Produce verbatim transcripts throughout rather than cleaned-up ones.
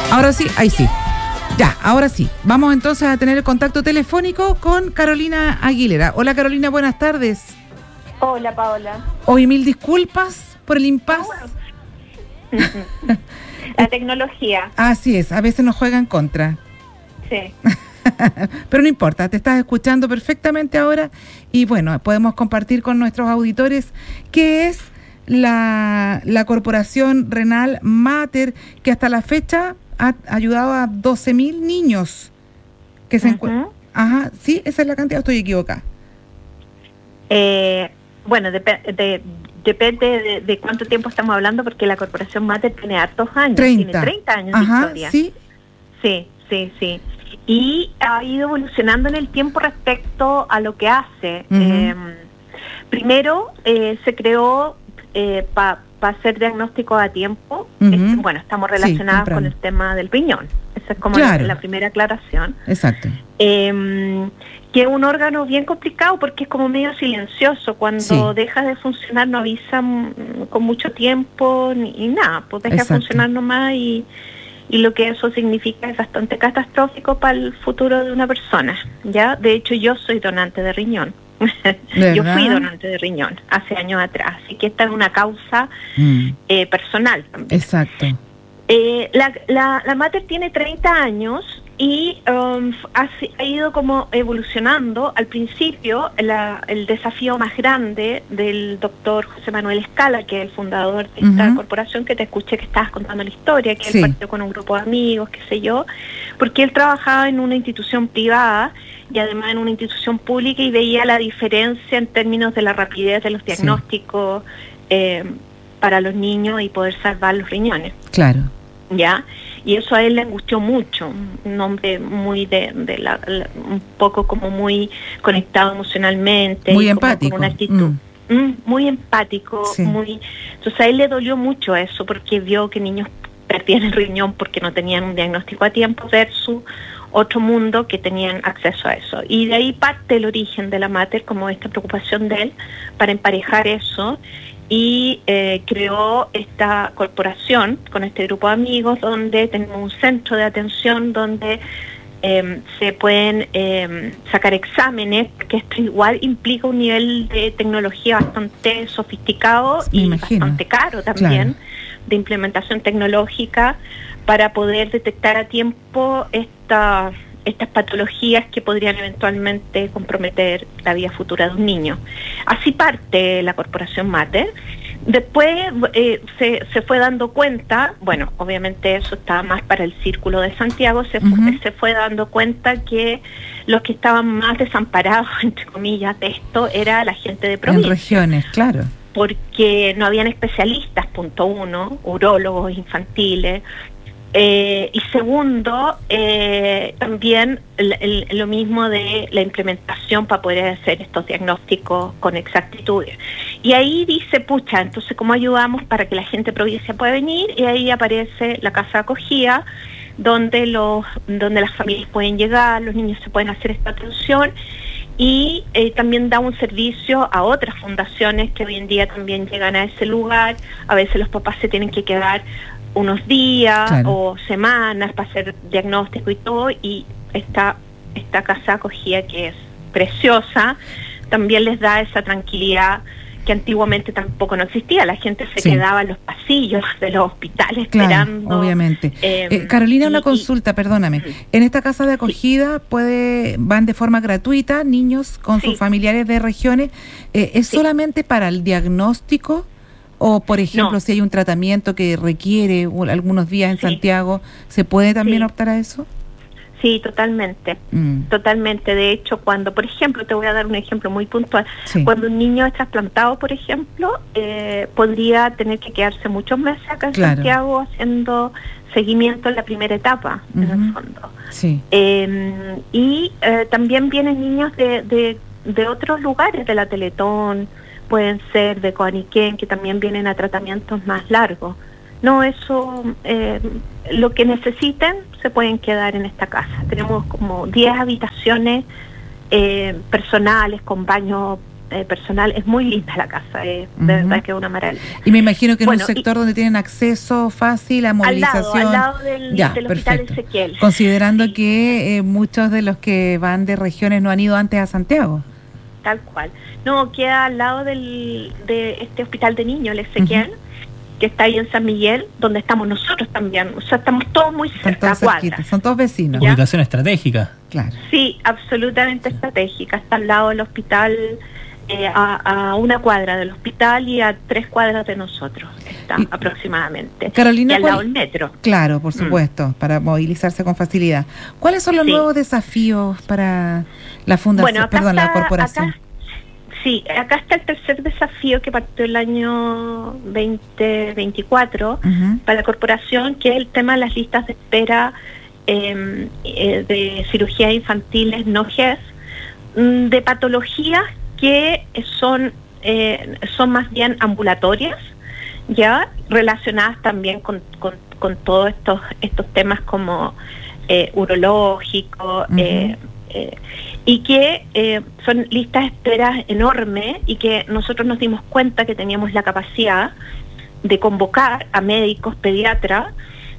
Ahora sí, ahí sí. Ya, ahora sí. Vamos entonces a tener el contacto telefónico con Carolina Aguilera. Hola Carolina, buenas tardes. Hola Paola. Hoy mil disculpas por el impasse. Oh, bueno. La tecnología. Así es, a veces nos juega en contra. Sí. Pero no importa, te estás escuchando perfectamente ahora y bueno, podemos compartir con nuestros auditores qué es la, la Corporación Renal Mater, que hasta la fecha ha ayudado a doce mil niños que se uh-huh. encuentran. Ajá, sí, esa es la cantidad, estoy equivocada. Eh, bueno, dep- de, depende de, de cuánto tiempo estamos hablando, porque la Corporación Mater tiene hartos años, treinta. Tiene treinta años Ajá, de historia. Sí, sí, sí, sí. Y ha ido evolucionando en el tiempo respecto a lo que hace. Uh-huh. Eh, primero, eh, se creó eh, para pa hacer diagnóstico a tiempo. Uh-huh. eh, bueno, estamos relacionados sí, con el tema del riñón. Esa es como claro. la, la primera aclaración. Exacto. Eh, que es un órgano bien complicado porque es como medio silencioso. Cuando sí. deja de funcionar no avisa con mucho tiempo ni, ni nada. Pues deja Exacto. de funcionar nomás y... y lo que eso significa es bastante catastrófico para el futuro de una persona, ¿ya? De hecho, yo soy donante de riñón. Yo fui donante de riñón hace años atrás, así que esta es una causa mm. eh, personal también. Exacto. Eh, la, la, la Mater tiene treinta años y um, ha, ha ido como evolucionando. Al principio, la, el desafío más grande del doctor José Manuel Escala, que es el fundador de esta uh-huh. corporación, que te escuché que estabas contando la historia, que sí. él partió con un grupo de amigos, qué sé yo, porque él trabajaba en una institución privada y además en una institución pública y veía la diferencia en términos de la rapidez de los diagnósticos sí. eh, para los niños y poder salvar los riñones. Claro. ¿Ya? Y eso a él le angustió mucho, un hombre muy de, de la, la, un poco como muy conectado emocionalmente, muy y empático, con una actitud mm. Mm, muy empático, sí. muy, entonces a él le dolió mucho eso porque vio que niños perdían el riñón porque no tenían un diagnóstico a tiempo versus otro mundo que tenían acceso a eso. Y de ahí parte el origen de la Mater, como esta preocupación de él para emparejar eso. Y eh, creó esta corporación con este grupo de amigos donde tenemos un centro de atención donde eh, se pueden eh, sacar exámenes, que esto igual implica un nivel de tecnología bastante sofisticado Me y imagino. bastante caro también, claro. de implementación tecnológica para poder detectar a tiempo esta... estas patologías que podrían eventualmente comprometer la vida futura de un niño. Así parte la Corporación Mater. Después eh, se, se fue dando cuenta, bueno, obviamente eso estaba más para el Círculo de Santiago, se, uh-huh. fue, se fue dando cuenta que los que estaban más desamparados, entre comillas, de esto, era la gente de provincia. En regiones, claro. Porque no habían especialistas, punto uno, urólogos infantiles. Eh, y segundo, eh, también el, el, lo mismo de la implementación para poder hacer estos diagnósticos con exactitud. Y ahí dice, pucha, entonces ¿cómo ayudamos para que la gente de provincia pueda venir? Y ahí aparece la casa de acogida, donde, los, donde las familias pueden llegar, los niños se pueden hacer esta atención. Y eh, también da un servicio a otras fundaciones que hoy en día también llegan a ese lugar. A veces los papás se tienen que quedar unos días claro. o semanas para hacer diagnóstico y todo, y esta, esta casa acogida, que es preciosa, también les da esa tranquilidad que antiguamente tampoco no existía. La gente se sí. quedaba en los pasillos de los hospitales claro, esperando. Obviamente. Eh, eh, Carolina, una y, consulta, perdóname. Y, en esta casa de acogida sí. puede van de forma gratuita niños con sí. sus familiares de regiones. Eh, ¿Es sí. solamente para el diagnóstico? O, por ejemplo, no. si hay un tratamiento que requiere algunos días en sí. Santiago, ¿se puede también sí. optar a eso? Sí, totalmente, mm. totalmente. De hecho, cuando, por ejemplo, te voy a dar un ejemplo muy puntual, sí. cuando un niño es trasplantado, por ejemplo, eh, podría tener que quedarse muchos meses acá en claro. Santiago haciendo seguimiento en la primera etapa, uh-huh. en el fondo. Sí. Eh, y eh, también vienen niños de, de, de otros lugares, de la Teletón, pueden ser de Coaniquén, que también vienen a tratamientos más largos. No, eso, eh, lo que necesiten se pueden quedar en esta casa. Tenemos como diez habitaciones eh, personales con baños eh, personal. Es muy linda la casa, eh, Uh-huh. de verdad que es una maravilla. Y me imagino que Bueno, en un sector donde tienen acceso fácil a movilización. Al lado, al lado del, ya, del perfecto. Hospital Ezequiel. Considerando Sí. que eh, muchos de los que van de regiones no han ido antes a Santiago. Tal cual. No, queda al lado del, de este hospital de niños, el Ezequiel, uh-huh. que está ahí en San Miguel, donde estamos nosotros también. O sea, estamos todos muy Están cerca, todos cerquitas, son todos vecinos. ¿Ya? Ubicación estratégica. Claro. Sí, absolutamente estratégica. Está al lado del hospital, eh, a, a una cuadra del hospital y a tres cuadras de nosotros, está y, aproximadamente. Carolina, y al ¿cuál? lado del metro. Claro, por supuesto, mm. para movilizarse con facilidad. ¿Cuáles son los sí. nuevos desafíos para la fundación, bueno, perdón, está, la corporación? Acá, sí, acá está el tercer desafío que partió el año veinte veinticuatro uh-huh. para la corporación, que es el tema de las listas de espera eh, eh, de cirugías infantiles no G E S, de patologías que son, eh, son más bien ambulatorias, ya relacionadas también con, con, con todos estos, estos temas como eh, urológicos, uh-huh. eh, Eh, y que eh, son listas de espera enormes y que nosotros nos dimos cuenta que teníamos la capacidad de convocar a médicos, pediatras,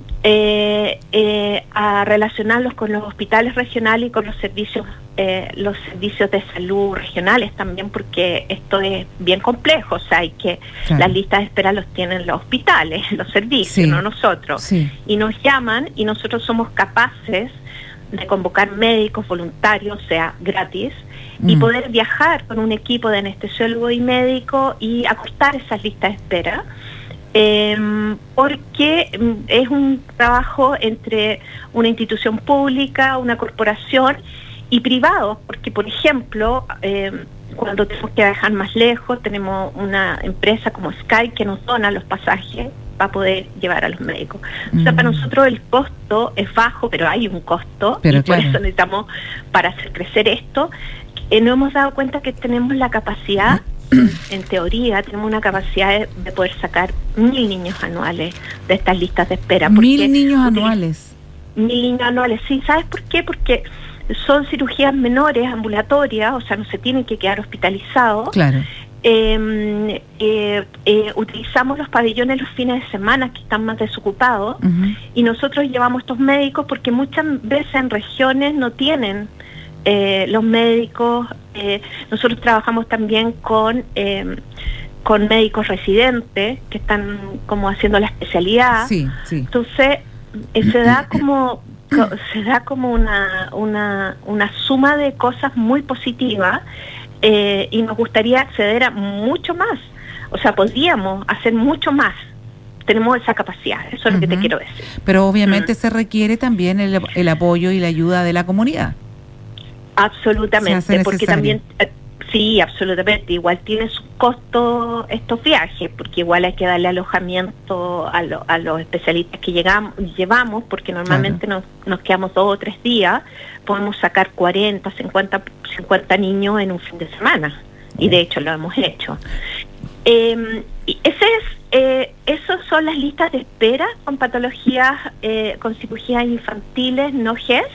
eh, eh, a relacionarlos con los hospitales regionales y con los servicios eh, los servicios de salud regionales también, porque esto es bien complejo, o sea, hay que claro. las listas de espera los tienen los hospitales, los servicios, sí. no nosotros, sí. y nos llaman y nosotros somos capaces de convocar médicos voluntarios, o sea, gratis, mm. y poder viajar con un equipo de anestesiólogo y médico y acortar esas listas de espera, eh, porque es un trabajo entre una institución pública, una corporación y privados, porque, por ejemplo, eh, cuando tenemos que viajar más lejos, tenemos una empresa como Sky que nos dona los pasajes para poder llevar a los médicos. Mm. O sea, para nosotros el costo es bajo, pero hay un costo, pero y claro. por eso necesitamos, para hacer crecer esto, eh, nos hemos dado cuenta que tenemos la capacidad, en teoría, tenemos una capacidad de, de poder sacar mil niños anuales de estas listas de espera. Mil niños anuales. Mil niños anuales, sí. ¿Sabes por qué? Porque son cirugías menores, ambulatorias, o sea, no se tienen que quedar hospitalizados. Claro. Eh, eh, eh, utilizamos los pabellones los fines de semana que están más desocupados uh-huh. y nosotros llevamos estos médicos porque muchas veces en regiones no tienen eh, los médicos. Eh, nosotros trabajamos también con eh, con médicos residentes que están como haciendo la especialidad. Sí, sí. Entonces eh, se da como se da como una una una suma de cosas muy positivas. Eh, y nos gustaría acceder a mucho más, o sea, podríamos hacer mucho más, tenemos esa capacidad, eso es uh-huh. lo que te quiero decir. Pero obviamente uh-huh. se requiere también el, el apoyo y la ayuda de la comunidad. Absolutamente, porque también, eh, sí, absolutamente, igual tiene su costo estos viajes, porque igual hay que darle alojamiento a, lo, a los especialistas que llegamos, llevamos, porque normalmente claro. nos, nos quedamos dos o tres días, podemos sacar cuarenta, cincuenta, cincuenta niños en un fin de semana, y de hecho lo hemos hecho. Eh, y ese es, eh, esas son las listas de espera con patologías, eh, con cirugías infantiles no G E S,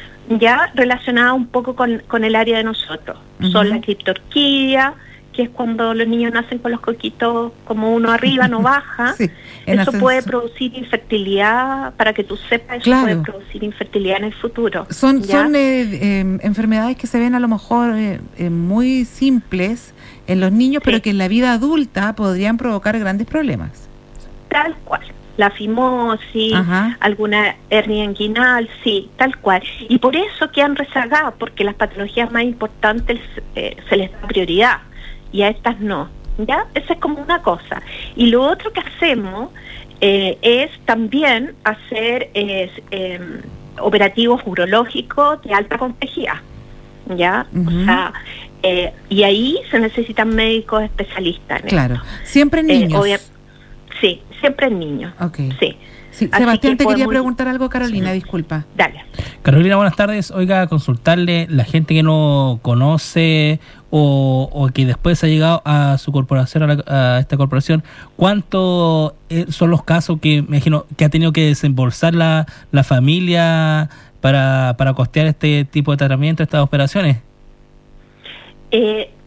ya relacionada un poco con, con el área de nosotros. Uh-huh. Son la criptorquidia, que es cuando los niños nacen con los coquitos como uno arriba, no baja. Sí, eso ascenso. Puede producir infertilidad, para que tú sepas, eso claro. puede producir infertilidad en el futuro. Son, son eh, eh, enfermedades que se ven a lo mejor eh, eh, muy simples en los niños, sí. pero que en la vida adulta podrían provocar grandes problemas. Tal cual. La fimosis, ajá. alguna hernia inguinal, sí, tal cual. Y por eso quedan rezagadas, porque las patologías más importantes eh, se les da prioridad y a estas no, ¿ya? Esa es como una cosa. Y lo otro que hacemos eh, es también hacer eh, eh, operativos urológicos de alta complejidad, ¿ya? Uh-huh. O sea, eh, y ahí se necesitan médicos especialistas. Claro, esto. Siempre en niños. Eh, Sí, siempre en niños. Okay. Sí. Sí. Sebastián, te quería preguntar algo, Carolina, sí. disculpa. Dale. Carolina, buenas tardes. Oiga, consultarle, la gente que no conoce o, o que después ha llegado a su corporación, a, la, a esta corporación, ¿cuántos son los casos que me imagino que ha tenido que desembolsar la, la familia para, para costear este tipo de tratamiento, estas operaciones? Eh,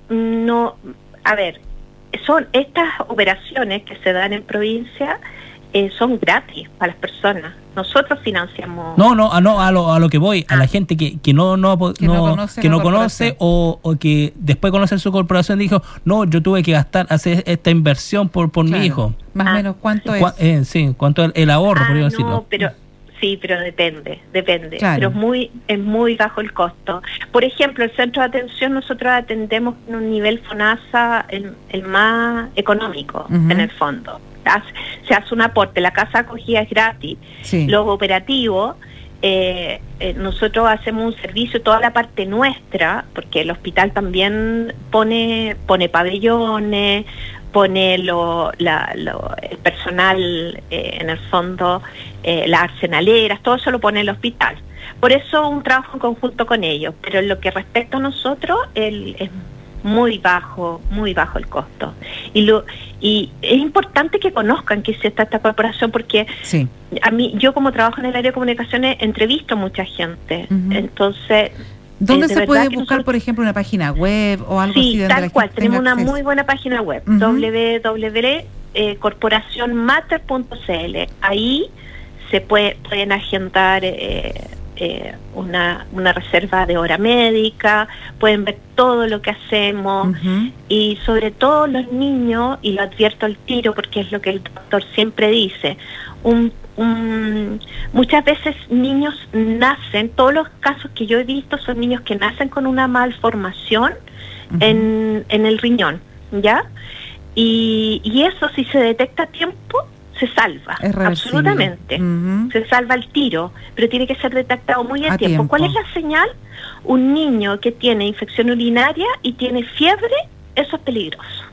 no, a ver, son estas operaciones que se dan en provincia, eh, son gratis para las personas. Nosotros financiamos. No, no, a, no, a lo, a lo que voy, a la gente que, que no, no, Que no no, conoce que la no conoce o, o que después de conocer su corporación dijo, no, yo tuve que gastar, hacer esta inversión por, por Claro. mi hijo. Más o Ah. menos, ¿cuánto es? Cua- eh, sí, ¿cuánto es el ahorro, Ah, por no, decirlo? pero sí, pero depende, depende. Claro. Pero es muy, es muy bajo el costo. Por ejemplo, el centro de atención nosotros atendemos en un nivel FONASA el, el más económico, Ujú. en el fondo. Hace- se hace un aporte, la casa de acogida es gratis. Sí. Los operativos, eh, eh, nosotros hacemos un servicio, toda la parte nuestra, porque el hospital también pone, pone pabellones, pone lo, la, lo- el personal, eh, en el fondo, eh, las arsenaleras, todo eso lo pone el hospital. Por eso un trabajo en conjunto con ellos, pero en lo que respecta a nosotros, el, es muy bajo, muy bajo el costo. Y lo y es importante que conozcan que existe esta corporación, porque Sí. a mí, yo como trabajo en el área de comunicaciones, entrevisto a mucha gente. Ujú. ¿Dónde Entonces, eh, de se verdad puede que buscar, nosotros- por ejemplo, una página web o algo así Sí, donde tal la cual. gente Tenemos tenga una acceso? muy buena página web, Ujú. doble u doble u doble u punto corporación mater punto c l. Ahí se puede, pueden agendar eh, eh, una, una reserva de hora médica, pueden ver todo lo que hacemos. Ujú. Y sobre todo los niños, y lo advierto al tiro porque es lo que el doctor siempre dice, un, un, muchas veces niños nacen, todos los casos que yo he visto son niños que nacen con una malformación Ujú. en, en el riñón, ¿ya? Y, y eso, si se detecta a tiempo, se salva, Es reversible. absolutamente. Ujú. Se salva al tiro, pero tiene que ser detectado muy a, A tiempo. tiempo. ¿Cuál es la señal? Un niño que tiene infección urinaria y tiene fiebre, eso es peligroso.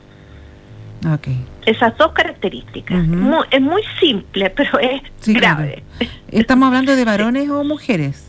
Ok. Esas dos características. Ujú. Muy- es muy simple, pero es Sí, grave. ¿Estamos hablando de varones o mujeres?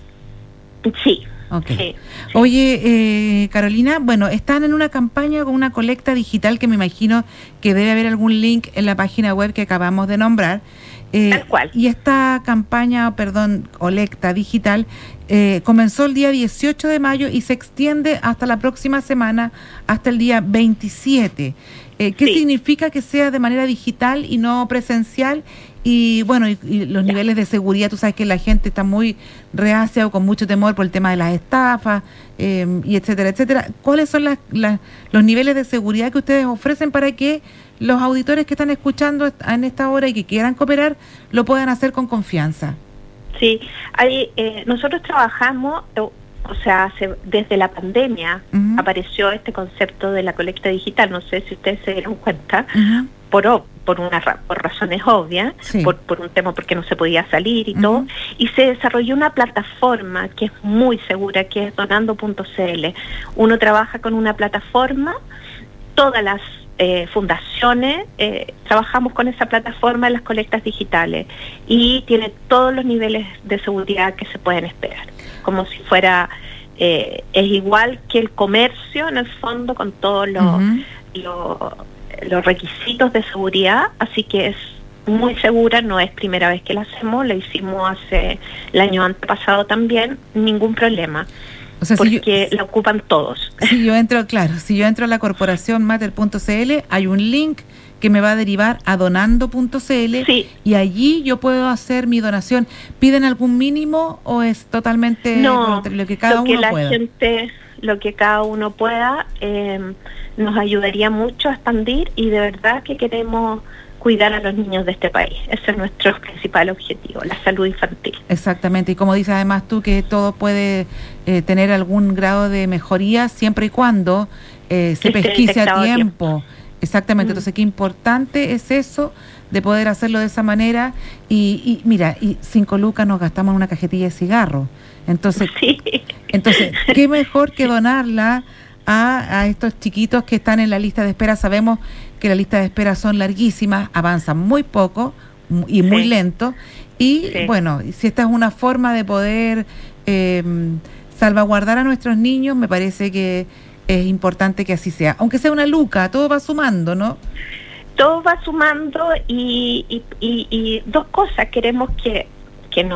Sí. Ok. Sí, sí. Oye, eh, Carolina, bueno, están en una campaña con una colecta digital que me imagino que debe haber algún link en la página web que acabamos de nombrar. Eh, Tal cual. Y esta campaña, perdón, colecta digital, eh, comenzó el día dieciocho de mayo y se extiende hasta la próxima semana, hasta el día veintisiete. Eh, ¿Qué Sí. significa que sea de manera digital y no presencial? Y bueno, y, y los Ya. niveles de seguridad, tú sabes que la gente está muy reacia o con mucho temor por el tema de las estafas, eh, y etcétera, etcétera. ¿Cuáles son las, las- los niveles de seguridad que ustedes ofrecen para que los auditores que están escuchando est- en esta hora y que quieran cooperar lo puedan hacer con confianza? Sí, hay, eh, nosotros trabajamos, eh, o sea, hace- desde la pandemia Ujú. apareció este concepto de la colecta digital, no sé si ustedes se dieron cuenta, Ujú. por o- por una ra- por razones obvias, Sí. por, por un tema porque no se podía salir y Ujú. todo, y se desarrolló una plataforma que es muy segura, que es donando punto c l. Uno trabaja con una plataforma, todas las eh, fundaciones eh, trabajamos con esa plataforma en las colectas digitales y tiene todos los niveles de seguridad que se pueden esperar, como si fuera, eh, es igual que el comercio en el fondo, con todos los Ujú. los los requisitos de seguridad, así que es muy segura, no es primera vez que la hacemos, la hicimos hace el año antepasado también, ningún problema, O sea, si yo, porque la ocupan todos. si yo entro, claro, si yo entro a la corporación mater punto c l, hay un link que me va a derivar a donando punto c l Sí. y allí yo puedo hacer mi donación. ¿Piden algún mínimo o es totalmente No, voluntario, lo que cada lo que uno la pueda? gente, lo que cada uno pueda, eh, nos ayudaría mucho a expandir y de verdad que queremos cuidar a los niños de este país. Ese es nuestro principal objetivo, la salud infantil. Exactamente, y como dices además tú que todo puede eh, tener algún grado de mejoría siempre y cuando eh, se Que esté pesquise a detectado a tiempo. Exactamente, Mm. entonces qué importante es eso de poder hacerlo de esa manera y, y mira, y cinco lucas nos gastamos en una cajetilla de cigarro. Entonces, Sí. entonces, qué mejor que donarla a, a estos chiquitos que están en la lista de espera. Sabemos que la lista de espera son larguísimas, avanzan muy poco mu- y muy Sí. lento. Y Sí. bueno, si esta es una forma de poder eh, salvaguardar a nuestros niños, me parece que es importante que así sea. Aunque sea una luca, todo va sumando, ¿no? Todo va sumando y, y, y, y dos cosas queremos que, que nos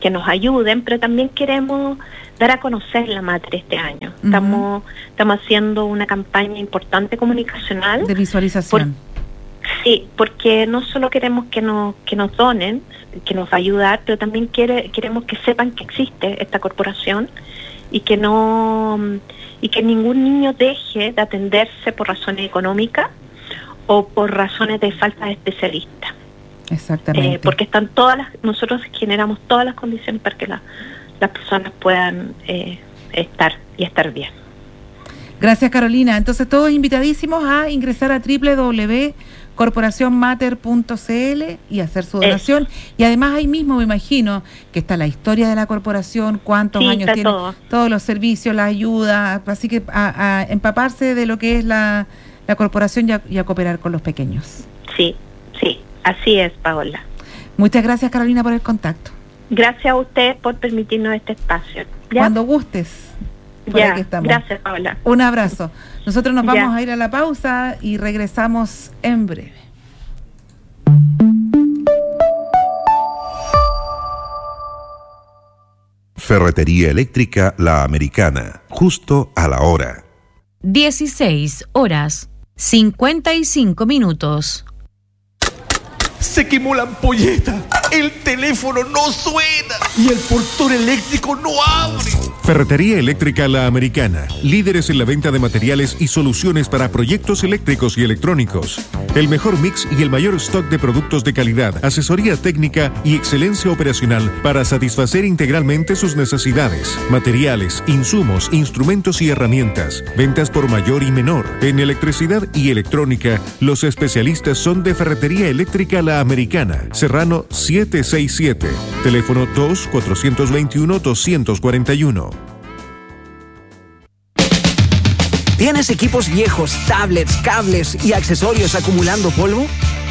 que nos ayuden, pero también queremos dar a conocer la Mater este año. Uh-huh. Estamos estamos haciendo una campaña importante comunicacional. De visualización. Por, sí, porque no solo queremos que nos que nos donen, que nos va a ayudar, pero también quiere, queremos que sepan que existe esta corporación y que no y que ningún niño deje de atenderse por razones económicas o por razones de falta de especialistas. Exactamente. Eh, porque están todas las, nosotros generamos todas las condiciones para que la, las personas puedan eh, estar y estar bien. Gracias, Carolina. Entonces todos invitadísimos a ingresar a doble u doble u doble u punto corporación mater punto c l y hacer su donación. Eso. Y además ahí mismo me imagino que está la historia de la corporación, cuántos sí, años tiene, todo. todos los servicios, la ayuda, así que a, a empaparse de lo que es la, la corporación y a, y a cooperar con los pequeños. Sí, sí. Así es, Paola. Muchas gracias, Carolina, por el contacto. Gracias a usted por permitirnos este espacio. ¿Ya? Cuando gustes. Por ya, aquí estamos. Gracias, Paola. Un abrazo. Nosotros nos vamos ya. a ir a la pausa y regresamos en breve. Ferretería Eléctrica La Americana, justo a la hora. dieciséis horas, cincuenta y cinco minutos. Se quemó la ampolleta, el teléfono no suena y el portón eléctrico no abre. Ferretería Eléctrica La Americana, líderes en la venta de materiales y soluciones para proyectos eléctricos y electrónicos. El mejor mix y el mayor stock de productos de calidad, asesoría técnica y excelencia operacional para satisfacer integralmente sus necesidades. Materiales, insumos, instrumentos y herramientas. Ventas por mayor y menor. En electricidad y electrónica, los especialistas son de Ferretería Eléctrica La Americana, Serrano setecientos sesenta y siete, teléfono dos cuatro dos uno dos cuatro uno. ¿Tienes equipos viejos, tablets, cables y accesorios acumulando polvo?